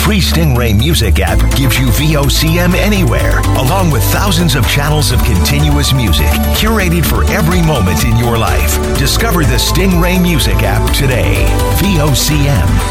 free Stingray Music app gives you VOCM anywhere, along with thousands of channels of continuous music, curated for every moment in your life. Discover the Stingray Music app today. VOCM.